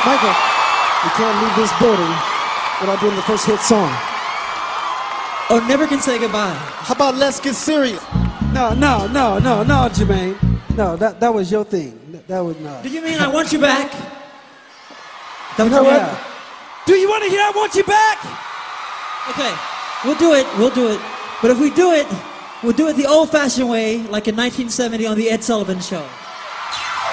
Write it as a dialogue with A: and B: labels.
A: Michael, you can't leave this building without doing the first hit song.
B: Oh, never can say goodbye.
A: How about Let's Get Serious? No, Jermaine. No, that was your thing. That was not.
B: Do you mean I Want You Back? That
A: You know
B: what?
A: what? Do you want to hear I Want You Back?
B: Okay, we'll do it. But if we do it, we'll do it the old-fashioned way, like in 1970 on the Ed Sullivan Show.